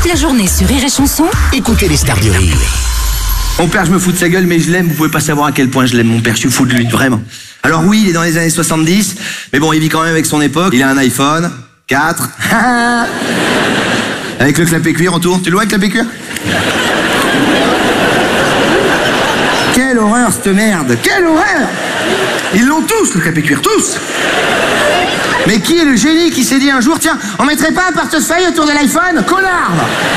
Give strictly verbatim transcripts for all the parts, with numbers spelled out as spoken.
Toute la journée sur Rire et Chanson, écoutez les stars du rire. Mon père, je me fous de sa gueule, mais je l'aime. Vous pouvez pas savoir à quel point je l'aime, mon père. Je suis fou de lui, vraiment. Alors oui, il est dans les années soixante-dix, mais bon, il vit quand même avec son époque. Il a un iPhone quatre. Avec le clapet cuir autour. Tu le vois avec le clapet cuir? Quelle horreur, cette merde. Quelle horreur. Ils l'ont tous, le clapet cuir, tous. Mais qui est le génie qui s'est dit un jour, tiens, on mettrait pas un portefeuille autour de l'iPhone? Connard.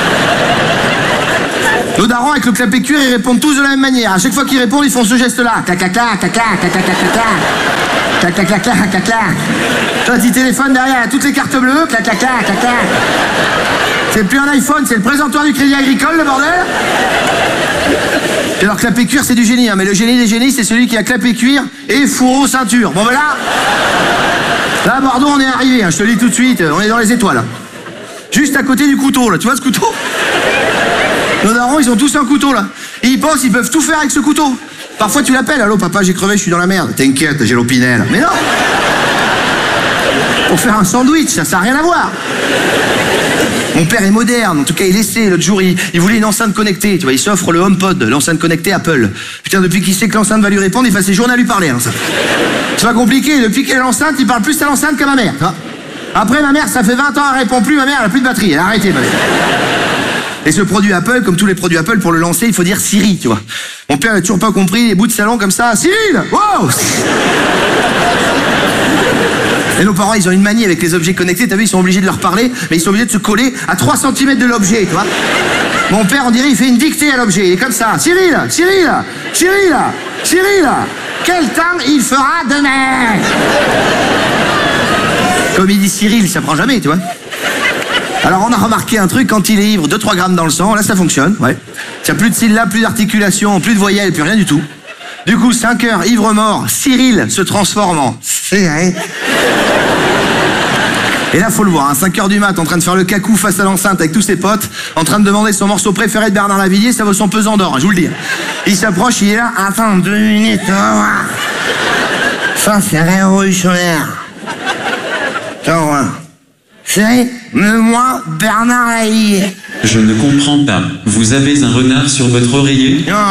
Nos darons avec le clapet cuir, ils répondent tous de la même manière. À chaque fois qu'ils répondent, ils font ce geste-là. Caca, caca, caca, caca, caca, caca, caca, caca. Toi, tu téléphones derrière toutes les cartes bleues. Caca, caca, caca. C'est plus un iPhone, c'est le présentoir du Crédit Agricole, le bordel. Et alors, clapet cuir, c'est du génie, hein, mais le génie des génies, c'est celui qui a clapet cuir et fourreau ceinture. Bon, ben là, là, à Bordeaux, on est arrivé, hein, je te le dis tout de suite, on est dans les étoiles. Juste à côté du couteau, là, tu vois ce couteau? Nos darons, ils ont tous un couteau, là. Et ils pensent qu'ils peuvent tout faire avec ce couteau. Parfois, tu l'appelles, allô, papa, j'ai crevé, je suis dans la merde. T'inquiète, j'ai l'opinel. Mais non! Pour faire un sandwich, ça, ça n'a rien à voir. Mon père est moderne, en tout cas il essaie. L'autre jour il, il voulait une enceinte connectée, tu vois, il s'offre le HomePod, l'enceinte connectée Apple. Putain, depuis qu'il sait que l'enceinte va lui répondre, il passe ses journées à lui parler, hein, ça. C'est pas compliqué, depuis qu'elle est l'enceinte, il parle plus à l'enceinte qu'à ma mère. Hein. Après ma mère, ça fait vingt ans, elle répond plus, ma mère elle a plus de batterie, elle a arrêté ma mère. Et ce produit Apple, comme tous les produits Apple, pour le lancer, il faut dire Siri, tu vois. Mon père n'a toujours pas compris, les bouts de salon comme ça, Cyril, wow. Et nos parents, ils ont une manie avec les objets connectés, t'as vu, ils sont obligés de leur parler, mais ils sont obligés de se coller à trois centimètres de l'objet, tu vois. Mon père, on dirait, il fait une dictée à l'objet, il est comme ça. Cyril, Cyril, Cyril, Cyril, quel temps il fera demain? Comme il dit Cyril, ça prend jamais, tu vois. Alors on a remarqué un truc, quand il est ivre, deux trois grammes dans le sang, là ça fonctionne, ouais. Il n'y a plus de syllabes, plus d'articulation, plus de voyelles, plus rien du tout. Du coup, cinq heures, ivre-mort, Cyril se transforme en Cyril. Et là, faut le voir, hein, cinq heures du mat, en train de faire le cacou face à l'enceinte avec tous ses potes, en train de demander son morceau préféré de Bernard Lavillier, ça vaut son pesant d'or, hein, je vous le dis. Il s'approche, il est là, attends, deux minutes, on va voir. Ça, c'est révolutionnaire. Attends, voilà. C'est moi, Bernard Lavillier. Je ne comprends pas. Vous avez un renard sur votre oreiller? Non,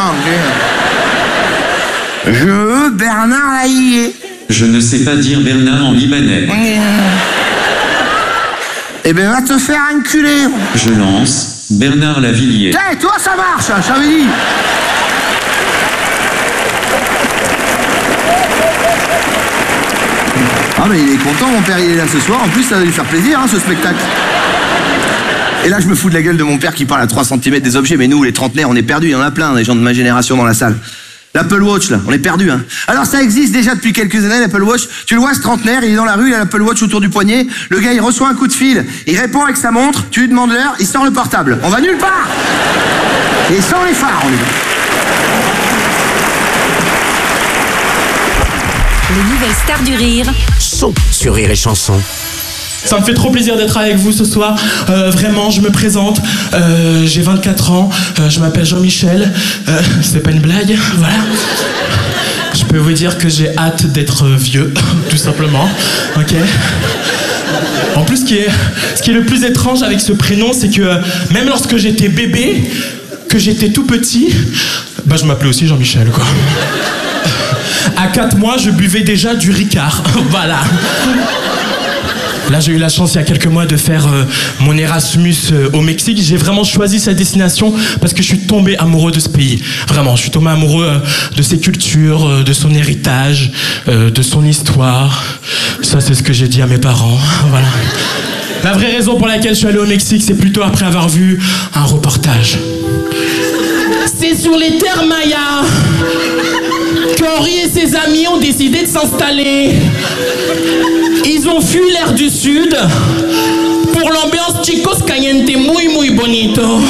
je... Je veux Bernard Lavillier. Je ne sais pas dire Bernard en libanais. Eh ben, va te faire enculer. Je lance Bernard Lavillier. Tiens, toi, ça marche, je t'avais dit. Ah, mais il est content, mon père, il est là ce soir. En plus, ça va lui faire plaisir, hein, ce spectacle. Et là, je me fous de la gueule de mon père qui parle à trois centimètres des objets. Mais nous, les trentenaires, on est perdus. Il y en a plein, des gens de ma génération dans la salle. L'Apple Watch, là, on est perdus, hein. Alors, ça existe déjà depuis quelques années, l'Apple Watch. Tu le vois, ce trentenaire, il est dans la rue, il a l'Apple Watch autour du poignet. Le gars, il reçoit un coup de fil, il répond avec sa montre, tu lui demandes l'heure, il sort le portable. On va nulle part. Et sans les phares, on est. les nouvelles stars du rire Sont sur Rire et Chanson. Ça me fait trop plaisir d'être avec vous ce soir. Euh, vraiment, je me présente. Euh, j'ai vingt-quatre ans. Euh, je m'appelle Jean-Michel. Euh, c'est pas une blague, voilà. Je peux vous dire que j'ai hâte d'être vieux, tout simplement. Ok. En plus, ce qui est, ce qui est le plus étrange avec ce prénom, c'est que même lorsque j'étais bébé, que j'étais tout petit, bah je m'appelais aussi Jean-Michel, quoi. À quatre mois, je buvais déjà du Ricard. Voilà. Là, j'ai eu la chance, il y a quelques mois, de faire euh, mon Erasmus euh, au Mexique. J'ai vraiment choisi cette destination parce que je suis tombé amoureux de ce pays. Vraiment, je suis tombé amoureux euh, de ses cultures, euh, de son héritage, euh, de son histoire. Ça, c'est ce que j'ai dit à mes parents. Voilà. La vraie raison pour laquelle je suis allé au Mexique, c'est plutôt après avoir vu un reportage. C'est sur les terres mayas qu'Henri et ses amis ont décidé de s'installer. Ils ont fui l'air du sud pour l'ambiance chicos caliente muy muy bonito.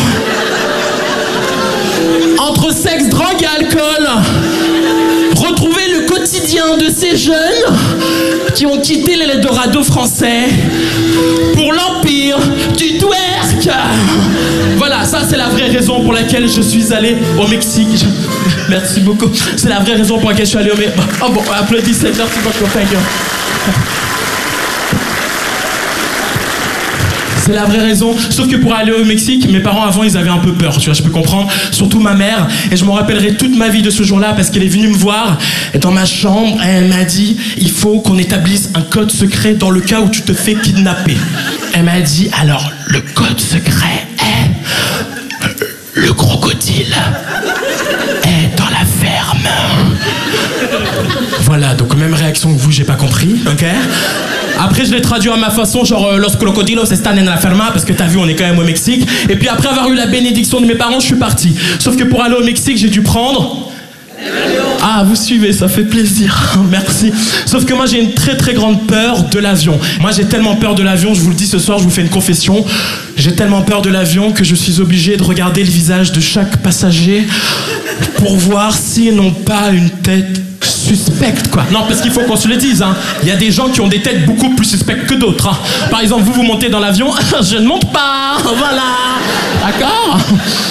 Entre sexe, drogue et alcool, retrouver le quotidien de ces jeunes qui ont quitté l'Eldorado français pour l'empire du twerk. Voilà, ça c'est la vraie raison pour laquelle je suis allé au Mexique. Merci beaucoup. C'est la vraie raison pour laquelle je suis allé au Mexique. Oh bon, applaudissez, merci beaucoup, thank you. C'est la vraie raison. Sauf que pour aller au Mexique, mes parents avant, ils avaient un peu peur, tu vois, je peux comprendre. Surtout ma mère. Et je m'en rappellerai toute ma vie de ce jour-là parce qu'elle est venue me voir dans ma chambre et elle m'a dit, il faut qu'on établisse un code secret dans le cas où tu te fais kidnapper. Elle m'a dit, alors, le code secret est... Le crocodile est dans la ferme. Voilà, donc même réaction que vous, j'ai pas compris, ok? Après, je l'ai traduit à ma façon, genre euh, Los crocodilos están en la ferma, parce que t'as vu, on est quand même au Mexique. Et puis après avoir eu la bénédiction de mes parents, je suis parti. Sauf que pour aller au Mexique, j'ai dû prendre... Ah, vous suivez, ça fait plaisir, merci. Sauf que moi, j'ai une très très grande peur de l'avion. Moi, j'ai tellement peur de l'avion, je vous le dis ce soir, je vous fais une confession. J'ai tellement peur de l'avion que je suis obligé de regarder le visage de chaque passager pour voir s'ils n'ont pas une tête suspecte, quoi. Non, parce qu'il faut qu'on se le dise, hein. Il y a des gens qui ont des têtes beaucoup plus suspectes que d'autres, hein. Par exemple, vous, vous montez dans l'avion, je ne monte pas, voilà. D'accord ?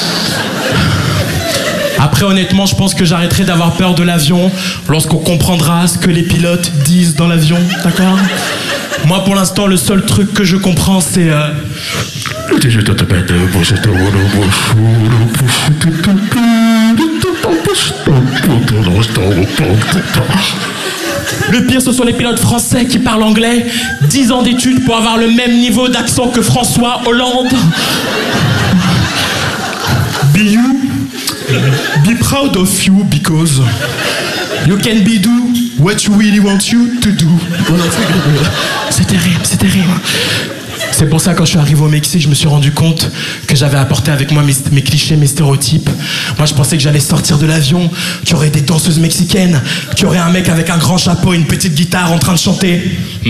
Après, honnêtement, je pense que j'arrêterai d'avoir peur de l'avion lorsqu'on comprendra ce que les pilotes disent dans l'avion, d'accord ? Moi, pour l'instant, le seul truc que je comprends, c'est... Euh... Le pire, ce sont les pilotes français qui parlent anglais. dix ans d'études pour avoir le même niveau d'accent que François Hollande. Be you. Be proud of you because you can be do what you really want you to do. C'est terrible, c'est terrible. C'est pour ça, quand je suis arrivé au Mexique, je me suis rendu compte que j'avais apporté avec moi mes, mes clichés, mes stéréotypes. Moi, je pensais que j'allais sortir de l'avion, qu'il y aurait des danseuses mexicaines, qu'il y aurait un mec avec un grand chapeau et une petite guitare en train de chanter.